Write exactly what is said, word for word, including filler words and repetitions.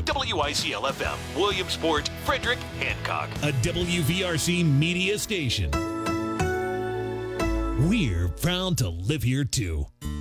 W I C L F M, Williamsport, Frederick, Hancock. A W V R C media station. We're proud to live here too.